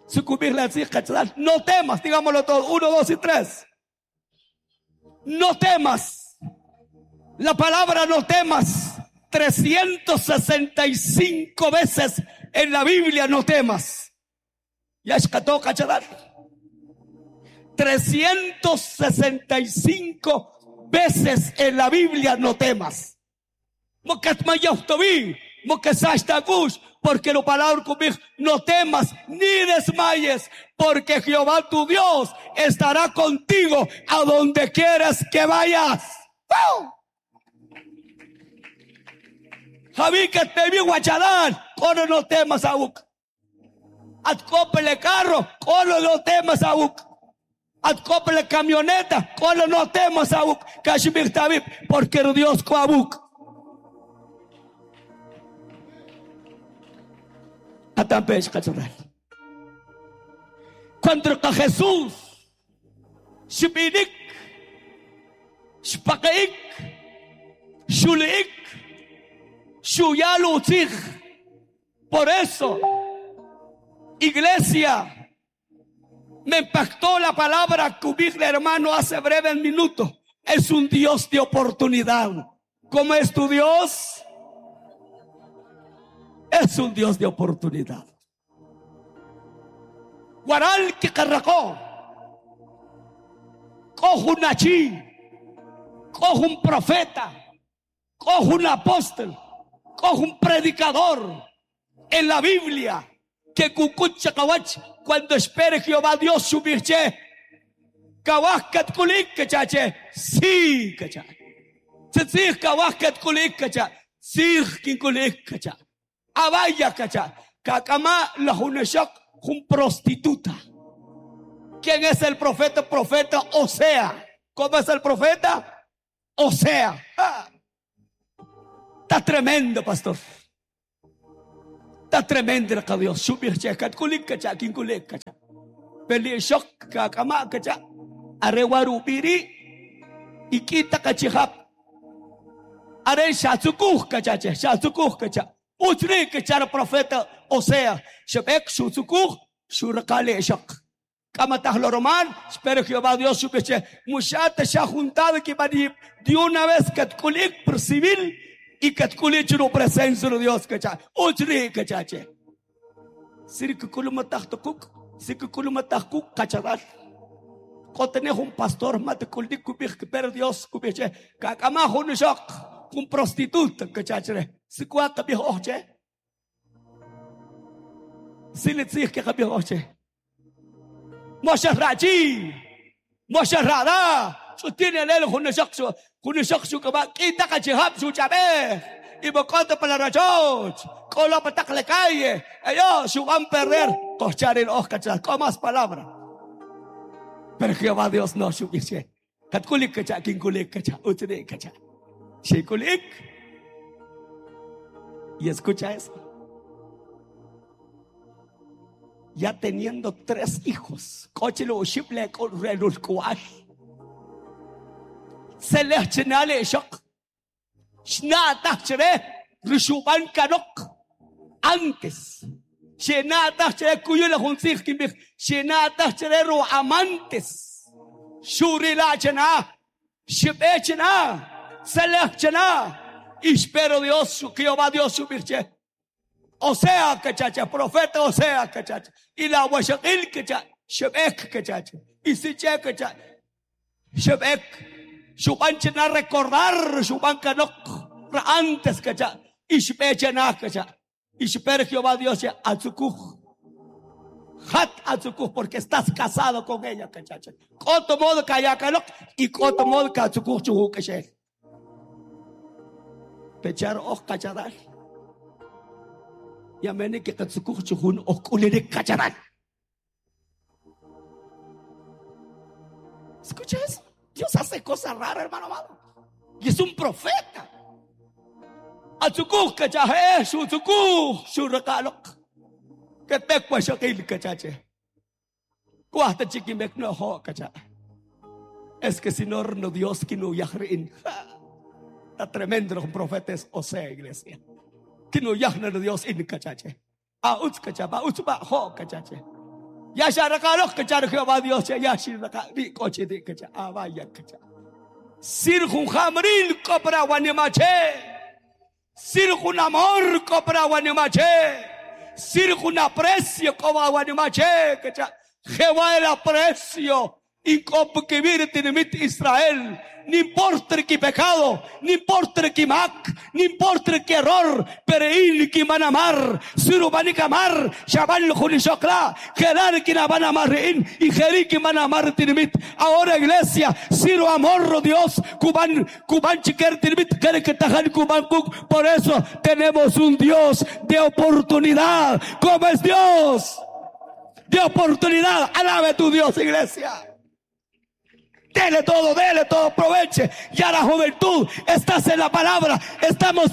No temas, digámoslo todo. 1, 2 y 3. No temas. La palabra no temas 365 veces en la Biblia. No temas. Ya es 365 veces en la Biblia no temas. Porque la palabra conmigo, no temas ni desmayes, porque Jehová tu Dios estará contigo a donde quieras que vayas. Javi que te vi guachadán, colo no temas a buc. Adcópele carro, colo no temas a buc. Adcópele camioneta, colo no temas a buc. Kashmir tabib, porque Dios coabuc. Cuando Jesús Shibinik Shpakaik Shulik Shuyalutzig. Por eso, iglesia, me impactó la palabra que ubicé, hermano, hace breves minutos. Es un Dios de oportunidad. ¿Cómo es tu Dios? Es un Dios de oportunidad. Guaral que carracó, cojo un achí, cojo un profeta, cojo un apóstol, cojo un predicador en la Biblia que cucucha kawach cuando espere Jehová Dios subirche kawaskat kulik kachache sí kacha tsitsih kawaskat kulik kacha sí kin kulik kacha abaya kacha kakama la hunashak un prostituta. ¿Quién es el profeta? Profeta Osea. ¿Cómo es el profeta? Osea. Está tremendo, pastor. Está tremendo la Dios. Subir checat kulik kacha kin kulik kacha. Peli shok kakama kacha. Arewarupiri ikita kachihap. Are shatsukuh kacha shatsukuh kacha. Utri kacha el profeta Osea. Shebek shutukuh shurakale shak. Kamatah lo román. Espero Jehová Dios supiche. Mushata se ha juntado que de una vez katkulik por civil y katkulik no presencia de Dios kacha. Utri kachache. Sirkukuluma tahtukuk. Sirkukuluma tahkuk kacharal. Cotenejo un pastor matekuldik kubik pero Dios kupiche. Kakamaho no shak. Un prostituta kachache. Sikuata bihoche. Silitsih que kabihoche. Moshe Raji, Moshe Rada, su tiene el huneshaksu que va quita kachihap su chabe y bocote para la rachot, con la pataca le calle, ellos su van a perder, cochar el oscachas, con más palabras. Pero Jehová Dios no subiese. Katkulik kacha, kinkulik kacha, utrik kacha, shikulik. Y escucha eso. Ya teniendo 3 hijos, cochelo shiple con relulkuash. Se les chenale shok. Shnata chere, rishuban kanok. Antes. Shenata chere kuyula hunsik kimbik. Shenata chere ru amantes. Shurila chena. Shipe chena. Se les chena. Y espero Dios, Jehová Dios subirche. Osea cachacha, profeta Osea cachacha, y la Washakil cachacha, Shebek cachacha, y si che cachacha, Shebek, Shubanchena recordar, Shubankanok, antes cachacha, y Shbechena cachacha, y Shper Jehová Dios ya Atzukuj, Hat Atzukuj, porque estás casado con ella cachacha, Koto modo kayakanok, y Koto modo Katzukuj chuhu cachacha, Pechar och cachadal. Y amén que katsukuch chujun okulere kacharan. Escucha eso. Dios hace cosas raras, hermano amado. Y es un profeta. Atsukuch kachaje, shutukuch, shurakalok. Que te cuashakil kachache. Cuasta chiquimek no ho kacha. Es que si no Dios que no yahrin. Está tremendo los profetas Osea, iglesia. Que no yahna de Dios in cachache. A uts cacha, ba uts ba ho cachache. Ya se regaló que ya Jehová Dios ya se regaló coche de que ya vaya que ya Sirjun Hamril copra Wanimache Sirjun amor copra Wanimache Sirjun aprecio como Wanimache que ya Jehová el aprecio y como que vive Tinimit Israel. No importa que pecado, no importa que mac, no importa que error, pero él que van a amar, solo van a amar, Shabal Junishokla, Gerar que van a amar, y Gerí que van a amar Tinimit. Ahora iglesia, siro amor Dios, Cuban chiquer Tinimit, quiere que tajan Cuban Cook. Por eso tenemos un Dios de oportunidad. ¿Cómo es Dios? De oportunidad. Alabe tu Dios, iglesia. Dele todo, aproveche. Ya la juventud, estás en la palabra, estamos